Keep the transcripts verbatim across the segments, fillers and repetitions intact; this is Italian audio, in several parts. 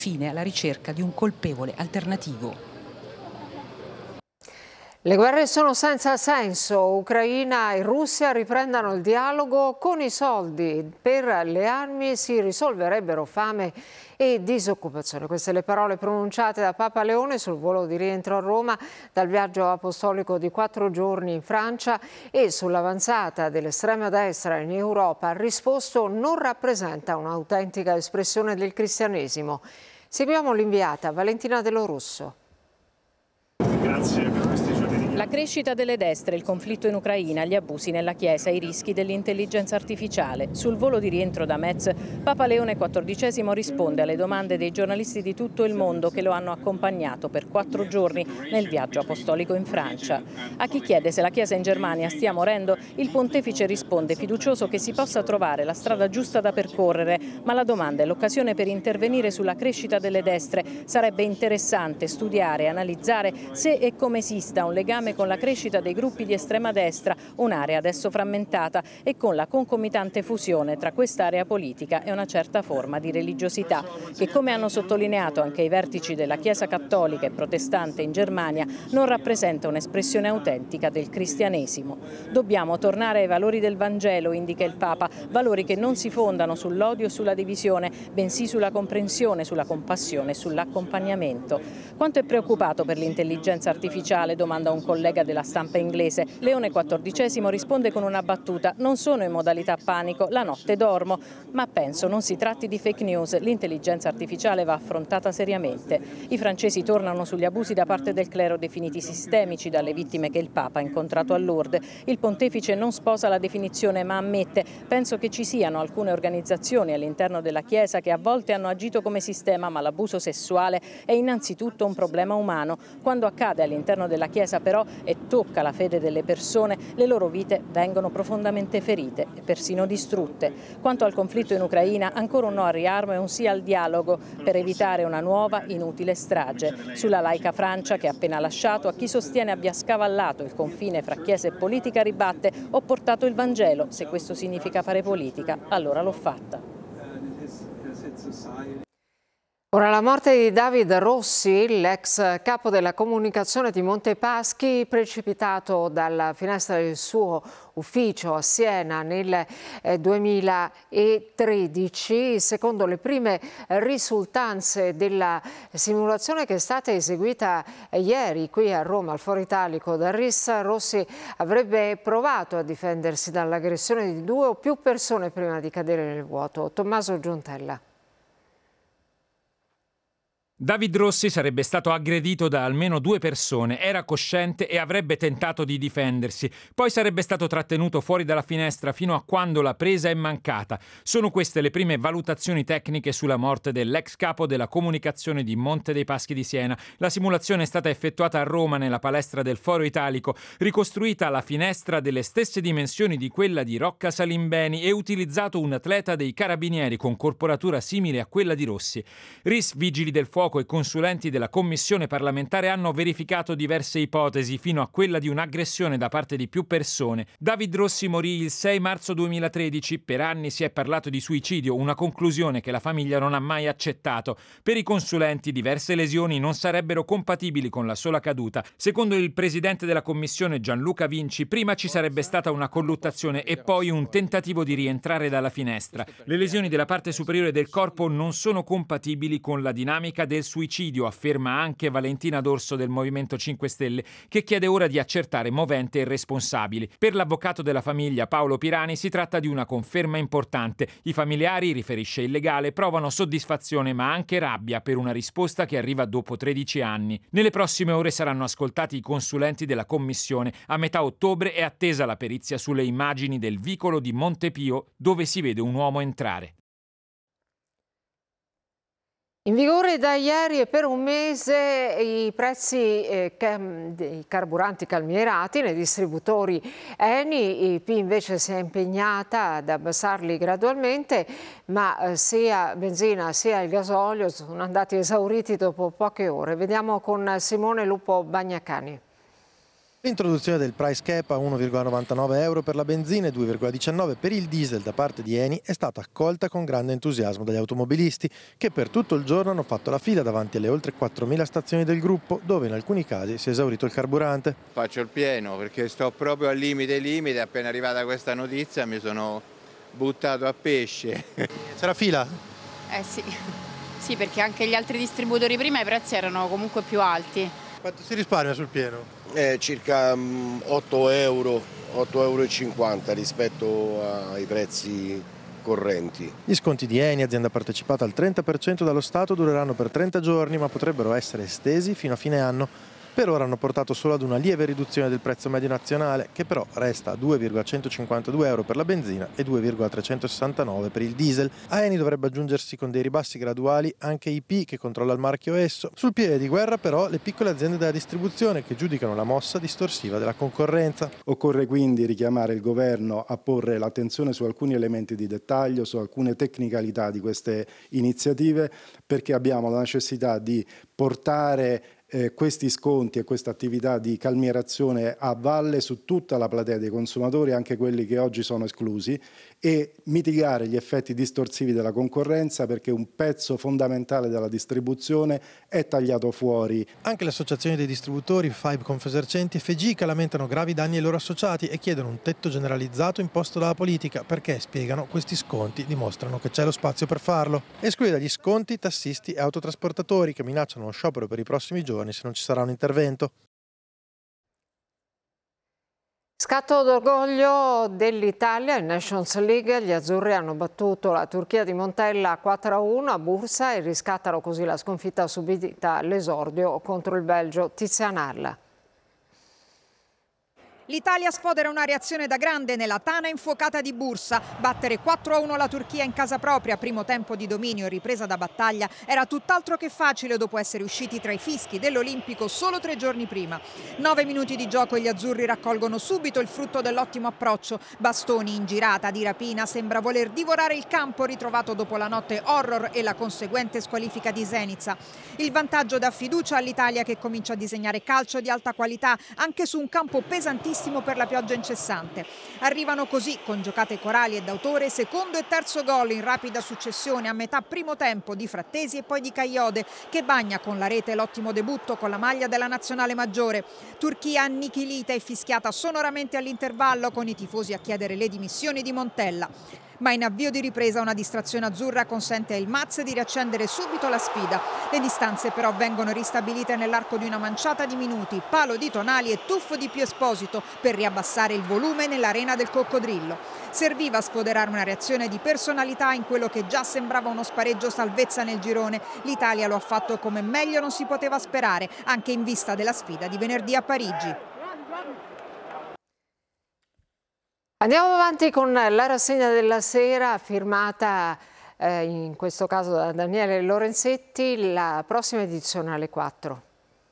fine alla ricerca di un colpevole alternativo. Le guerre sono senza senso. Ucraina e Russia riprendano il dialogo. Con i soldi per le armi si risolverebbero fame e disoccupazione. Queste le parole pronunciate da Papa Leone sul volo di rientro a Roma dal viaggio apostolico di quattro giorni in Francia, e sull'avanzata dell'estrema destra in Europa ha risposto: non rappresenta un'autentica espressione del cristianesimo. Seguiamo l'inviata Valentina Dello Russo. Grazie per questi giorni. La crescita delle destre, il conflitto in Ucraina, gli abusi nella Chiesa, i rischi dell'intelligenza artificiale. Sul volo di rientro da Metz, Papa Leone quattordicesimo risponde alle domande dei giornalisti di tutto il mondo che lo hanno accompagnato per quattro giorni nel viaggio apostolico in Francia. A chi chiede se la Chiesa in Germania stia morendo, il pontefice risponde fiducioso che si possa trovare la strada giusta da percorrere, ma la domanda è l'occasione per intervenire sulla crescita delle destre. Sarebbe interessante studiare e analizzare se e come esista un legame con la crescita dei gruppi di estrema destra, un'area adesso frammentata, e con la concomitante fusione tra quest'area politica e una certa forma di religiosità, che, come hanno sottolineato anche i vertici della Chiesa cattolica e protestante in Germania, non rappresenta un'espressione autentica del cristianesimo. Dobbiamo tornare ai valori del Vangelo, indica il Papa, valori che non si fondano sull'odio e sulla divisione, bensì sulla comprensione, sulla compassione e sull'accompagnamento. Quanto è preoccupato per l'intelligenza artificiale, domanda un collega della stampa inglese. Leone quattordicesimo risponde con una battuta: non sono in modalità panico, la notte dormo, ma penso non si tratti di fake news, l'intelligenza artificiale va affrontata seriamente. I francesi tornano sugli abusi da parte del clero, definiti sistemici dalle vittime che il Papa ha incontrato a Lourdes. Il pontefice non sposa la definizione, ma ammette: penso che ci siano alcune organizzazioni all'interno della Chiesa che a volte hanno agito come sistema, ma l'abuso sessuale è innanzitutto un problema umano. Quando accade all'interno della Chiesa però e tocca la fede delle persone, le loro vite vengono profondamente ferite e persino distrutte. Quanto al conflitto in Ucraina, ancora un no al riarmo e un sì al dialogo per evitare una nuova inutile strage. Sulla laica Francia, che ha appena lasciato, a chi sostiene abbia scavallato il confine fra Chiesa e politica ribatte: ho portato il Vangelo, se questo significa fare politica, allora l'ho fatta. Ora la morte di David Rossi, l'ex capo della comunicazione di Montepaschi, precipitato dalla finestra del suo ufficio a Siena nel duemilatredici. Secondo le prime risultanze della simulazione che è stata eseguita ieri qui a Roma al Foro Italico da R I S, Rossi avrebbe provato a difendersi dall'aggressione di due o più persone prima di cadere nel vuoto. Tommaso Giuntella. David Rossi sarebbe stato aggredito da almeno due persone, era cosciente e avrebbe tentato di difendersi. Poi sarebbe stato trattenuto fuori dalla finestra fino a quando la presa è mancata. Sono queste le prime valutazioni tecniche sulla morte dell'ex capo della comunicazione di Monte dei Paschi di Siena. La simulazione è stata effettuata a Roma nella palestra del Foro Italico, ricostruita la finestra delle stesse dimensioni di quella di Rocca Salimbeni e utilizzato un atleta dei Carabinieri con corporatura simile a quella di Rossi. R I S, Vigili del Fuoco e consulenti della commissione parlamentare hanno verificato diverse ipotesi, fino a quella di un'aggressione da parte di più persone. David Rossi morì il sei marzo duemilatredici. Per anni si è parlato di suicidio, una conclusione che la famiglia non ha mai accettato. Per i consulenti diverse lesioni non sarebbero compatibili con la sola caduta. Secondo il presidente della commissione Gianluca Vinci, prima ci sarebbe stata una colluttazione e poi un tentativo di rientrare dalla finestra. Le lesioni della parte superiore del corpo non sono compatibili con la dinamica del suicidio, afferma anche Valentina D'Orso del Movimento cinque Stelle, che chiede ora di accertare movente e responsabili. Per l'avvocato della famiglia Paolo Pirani si tratta di una conferma importante. I familiari, riferisce il legale, provano soddisfazione ma anche rabbia per una risposta che arriva dopo tredici anni. Nelle prossime ore saranno ascoltati i consulenti della commissione. A metà ottobre è attesa la perizia sulle immagini del vicolo di Montepio, dove si vede un uomo entrare. In vigore da ieri e per un mese i prezzi eh, dei carburanti calmierati nei distributori Eni. I P invece si è impegnata ad abbassarli gradualmente, ma eh, sia benzina sia il gasolio sono andati esauriti dopo poche ore. Vediamo con Simone Lupo Bagnacani. L'introduzione del price cap a uno virgola novantanove euro per la benzina e due virgola diciannove per il diesel da parte di Eni è stata accolta con grande entusiasmo dagli automobilisti che per tutto il giorno hanno fatto la fila davanti alle oltre quattromila stazioni del gruppo, dove in alcuni casi si è esaurito il carburante. Faccio il pieno perché sto proprio al limite limite, appena arrivata questa notizia mi sono buttato a pesce. C'era fila? Eh sì, sì, perché anche gli altri distributori prima i prezzi erano comunque più alti. Quanto si risparmia sul pieno? Eh, circa otto euro, otto e cinquanta euro rispetto ai prezzi correnti. Gli sconti di Eni, azienda partecipata al trenta per cento dallo Stato, dureranno per trenta giorni, ma potrebbero essere estesi fino a fine anno. Per ora hanno portato solo ad una lieve riduzione del prezzo medio nazionale, che però resta a due virgola centocinquantadue euro per la benzina e due virgola trecentosessantanove per il diesel. A Eni dovrebbe aggiungersi con dei ribassi graduali anche I P, che controlla il marchio Esso. Sul piede di guerra però le piccole aziende della distribuzione, che giudicano la mossa distorsiva della concorrenza. Occorre quindi richiamare il governo a porre l'attenzione su alcuni elementi di dettaglio, su alcune tecnicalità di queste iniziative, perché abbiamo la necessità di portare Eh, questi sconti e questa attività di calmierazione a valle su tutta la platea dei consumatori, anche quelli che oggi sono esclusi, e mitigare gli effetti distorsivi della concorrenza, perché un pezzo fondamentale della distribuzione è tagliato fuori. Anche le associazioni dei distributori, Fibe, Confesercenti e Fegica, lamentano gravi danni ai loro associati e chiedono un tetto generalizzato imposto dalla politica, perché, spiegano, questi sconti dimostrano che c'è lo spazio per farlo. Esclude dagli sconti tassisti e autotrasportatori, che minacciano uno sciopero per i prossimi giorni se non ci sarà un intervento. Scatto d'orgoglio dell'Italia in Nations League, gli azzurri hanno battuto la Turchia di Montella quattro a uno a Bursa e riscattano così la sconfitta subita all'esordio contro il Belgio. Tiziana Alla. L'Italia sfodera una reazione da grande nella tana infuocata di Bursa. Battere quattro a uno la Turchia in casa propria, primo tempo di dominio e ripresa da battaglia, era tutt'altro che facile dopo essere usciti tra i fischi dell'Olimpico solo tre giorni prima. Nove minuti di gioco e gli azzurri raccolgono subito il frutto dell'ottimo approccio. Bastoni in girata di rapina, sembra voler divorare il campo ritrovato dopo la notte horror e la conseguente squalifica di Zenica. Il vantaggio dà fiducia all'Italia, che comincia a disegnare calcio di alta qualità anche su un campo pesantissimo per la pioggia incessante. Arrivano così, con giocate corali e d'autore, secondo e terzo gol in rapida successione a metà primo tempo di Frattesi e poi di Kayode, che bagna con la rete l'ottimo debutto con la maglia della nazionale maggiore. Turchia annichilita e fischiata sonoramente all'intervallo, con i tifosi a chiedere le dimissioni di Montella. Ma in avvio di ripresa una distrazione azzurra consente al Maz di riaccendere subito la sfida. Le distanze però vengono ristabilite nell'arco di una manciata di minuti, palo di Tonali e tuffo di Pio Esposito per riabbassare il volume nell'arena del Coccodrillo. Serviva a sfoderare una reazione di personalità in quello che già sembrava uno spareggio salvezza nel girone. L'Italia lo ha fatto come meglio non si poteva sperare, anche in vista della sfida di venerdì a Parigi. Andiamo avanti con la rassegna della sera firmata eh, in questo caso da Daniele Lorenzetti, la prossima edizione alle quattro.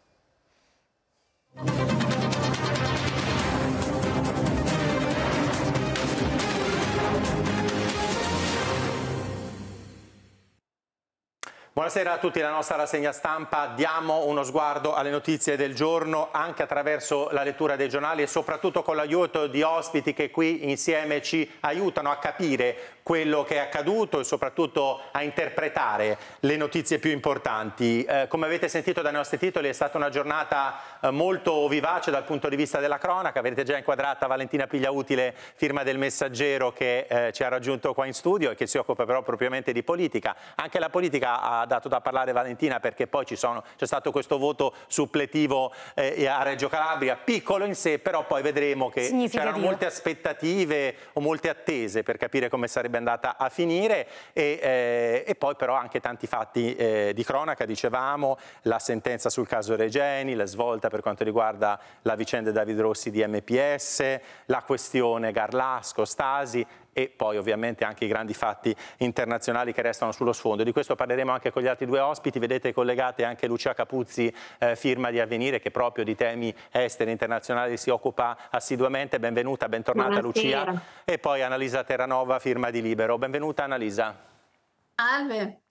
Buonasera a tutti, la nostra rassegna stampa. Diamo uno sguardo alle notizie del giorno anche attraverso la lettura dei giornali e soprattutto con l'aiuto di ospiti che qui insieme ci aiutano a capire quello che è accaduto e soprattutto a interpretare le notizie più importanti. Eh, come avete sentito dai nostri titoli, è stata una giornata eh, molto vivace dal punto di vista della cronaca. Avete già inquadrata Valentina Pigliautile, firma del Messaggero, che eh, ci ha raggiunto qua in studio e che si occupa però propriamente di politica. Anche la politica ha dato da parlare Valentina, perché poi c'è stato questo voto suppletivo eh, a Reggio Calabria, piccolo in sé, però poi vedremo che c'erano molte aspettative o molte attese per capire come sarebbe andata a finire e, eh, e poi però anche tanti fatti eh, di cronaca, dicevamo, la sentenza sul caso Regeni, la svolta per quanto riguarda la vicenda David Rossi di M P S, la questione Garlasco, Stasi e poi ovviamente anche i grandi fatti internazionali che restano sullo sfondo. Di questo parleremo anche con gli altri due ospiti. Vedete collegate anche Lucia Capuzzi, eh, firma di Avvenire, che proprio di temi esteri internazionali si occupa assiduamente. Benvenuta, bentornata. Buonasera. Lucia. E poi Annalisa Terranova, firma di Libero. Benvenuta Annalisa. Salve.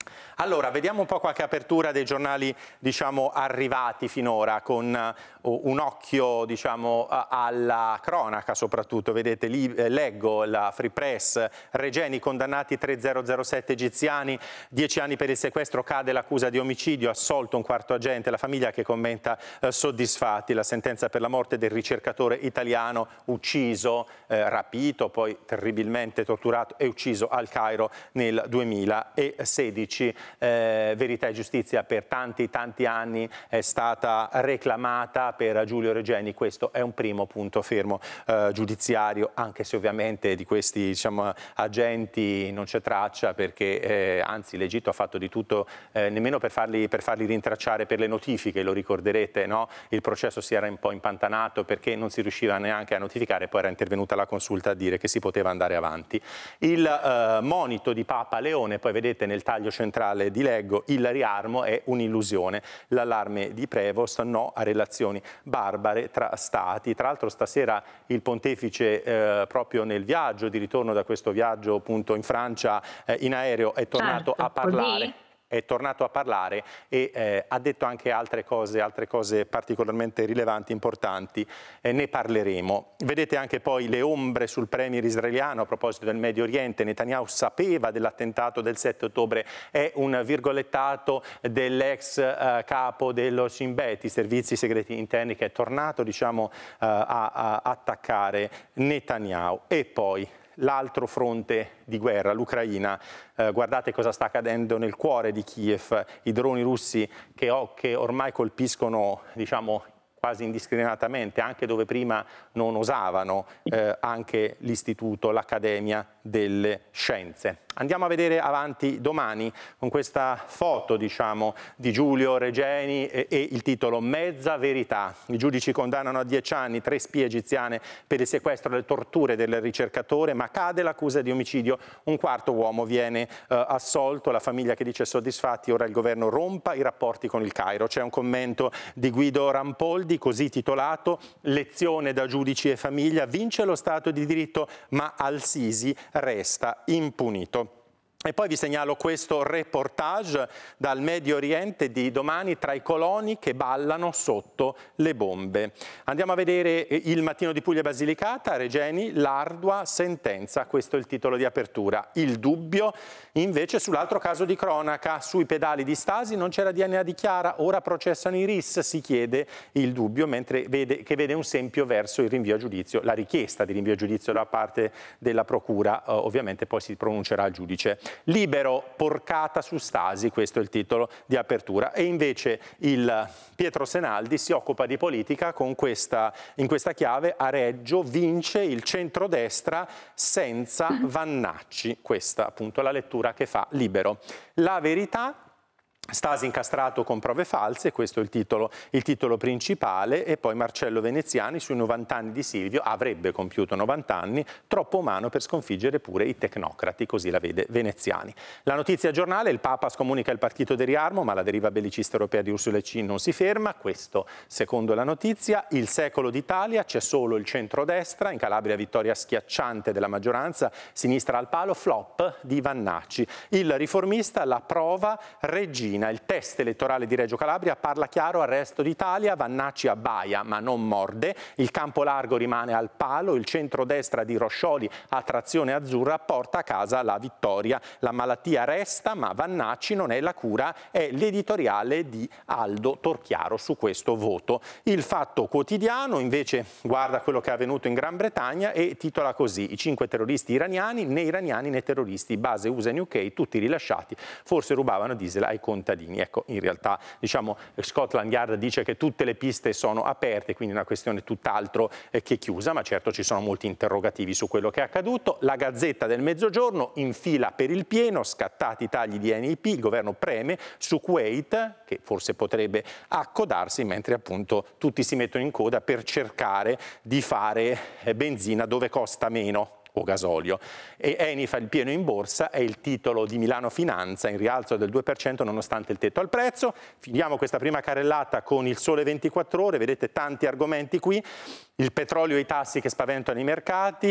Allora, vediamo un po' qualche apertura dei giornali, diciamo, arrivati finora, con uh, un occhio, diciamo, uh, alla cronaca soprattutto. Vedete, lì eh, leggo la Free Press, Regeni condannati tre zero zero sette egiziani, dieci anni per il sequestro, cade l'accusa di omicidio, assolto un quarto agente, la famiglia che commenta uh, soddisfatti, la sentenza per la morte del ricercatore italiano ucciso, eh, rapito, poi terribilmente torturato e ucciso al Cairo nel duemilasedici. Eh, Verità e Giustizia per tanti tanti anni è stata reclamata per Giulio Regeni. Questo è un primo punto fermo eh, giudiziario, anche se ovviamente di questi, diciamo, agenti non c'è traccia, perché eh, anzi l'Egitto ha fatto di tutto, eh, nemmeno per farli, per farli rintracciare per le notifiche, lo ricorderete, no? Il processo si era un po' impantanato perché non si riusciva neanche a notificare, poi era intervenuta la consulta a dire che si poteva andare avanti. Il eh, monito di Papa Leone, poi vedete nel taglio centrale di Leggo, il riarmo è un'illusione, l'allarme di Prevost, no a relazioni barbare tra stati. Tra l'altro stasera il pontefice eh, proprio nel viaggio di ritorno da questo viaggio appunto in Francia eh, in aereo è tornato certo, a parlare. Così? È tornato a parlare e eh, ha detto anche altre cose, altre cose particolarmente rilevanti, importanti, eh, ne parleremo. Vedete anche poi le ombre sul premier israeliano a proposito del Medio Oriente. Netanyahu sapeva dell'attentato del sette ottobre, è un virgolettato dell'ex eh, capo dello Shin Bet, i servizi segreti interni, che è tornato, diciamo, eh, a, a attaccare Netanyahu. E poi l'altro fronte di guerra, l'Ucraina. Eh, guardate cosa sta accadendo nel cuore di Kiev, i droni russi che, ho, che ormai colpiscono, diciamo, quasi indiscriminatamente, anche dove prima non osavano, eh, anche l'istituto, l'Accademia delle Scienze. Andiamo a vedere avanti domani con questa foto, diciamo, di Giulio Regeni e, e il titolo Mezza verità. I giudici condannano a dieci anni tre spie egiziane per il sequestro e le torture del ricercatore, ma cade l'accusa di omicidio. Un quarto uomo viene eh, assolto, la famiglia che dice soddisfatti, ora il governo rompa i rapporti con il Cairo. C'è un commento di Guido Rampoldi, così titolato: lezione da giudici e famiglia, vince lo Stato di diritto, ma Al-Sisi resta impunito. E poi vi segnalo questo reportage dal Medio Oriente di domani, tra i coloni che ballano sotto le bombe. Andiamo a vedere il Mattino di Puglia e Basilicata, Regeni, l'ardua sentenza, questo è il titolo di apertura. Il dubbio invece sull'altro caso di cronaca, sui pedali di Stasi non c'era D N A di Chiara, ora processano i R I S, si chiede il dubbio, mentre vede, che vede un sempio verso il rinvio a giudizio, la richiesta di rinvio a giudizio da parte della Procura, eh, ovviamente poi si pronuncerà il giudice. Libero, porcata su Stasi, questo è il titolo di apertura. E invece il Pietro Senaldi si occupa di politica con questa, in questa chiave: a Reggio vince il centrodestra senza Vannacci. Questa appunto è la lettura che fa Libero. La Verità: Stasi incastrato con prove false, questo è il titolo, il titolo principale. E poi Marcello Veneziani sui novanta anni di Silvio, avrebbe compiuto novanta anni, troppo umano per sconfiggere pure i tecnocrati, così la vede Veneziani. La notizia giornale: il Papa scomunica il partito del riarmo, ma la deriva bellicista europea di Ursula Le Guin non si ferma, questo secondo la notizia. Il secolo d'Italia, c'è solo il centrodestra, in Calabria vittoria schiacciante della maggioranza, sinistra al palo, flop di Vannacci. Il Riformista, la prova Regina. Il test elettorale di Reggio Calabria parla chiaro, al resto d'Italia Vannacci abbaia ma non morde, il campo largo rimane al palo, il centrodestra di Roscioli a trazione azzurra porta a casa la vittoria, la malattia resta ma Vannacci non è la cura, è l'editoriale di Aldo Torchiaro su questo voto. Il Fatto Quotidiano invece guarda quello che è avvenuto in Gran Bretagna e titola così: i cinque terroristi iraniani, né iraniani né terroristi, base U S A in U K, tutti rilasciati, forse rubavano diesel ai conti. Ecco, in realtà, diciamo, Scotland Yard dice che tutte le piste sono aperte, quindi è una questione tutt'altro eh, che chiusa, ma certo ci sono molti interrogativi su quello che è accaduto. La Gazzetta del Mezzogiorno: in fila per il pieno, scattati i tagli di N I P, il governo preme su Kuwait, che forse potrebbe accodarsi, mentre appunto tutti si mettono in coda per cercare di fare eh, benzina dove costa meno, o gasolio. E Eni fa il pieno in borsa, è il titolo di Milano Finanza, in rialzo del due per cento nonostante il tetto al prezzo. Finiamo questa prima carrellata con il Sole ventiquattro Ore, vedete tanti argomenti qui: il petrolio e i tassi che spaventano i mercati,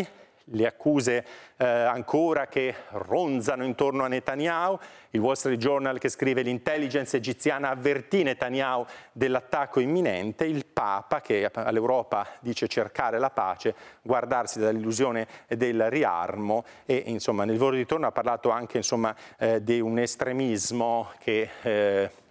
le accuse eh, ancora che ronzano intorno a Netanyahu, il Wall Street Journal che scrive l'intelligence egiziana avvertì Netanyahu dell'attacco imminente, il Papa che all'Europa dice cercare la pace, guardarsi dall'illusione del riarmo e insomma nel volo di ritorno ha parlato anche insomma eh, di un estremismo che eh,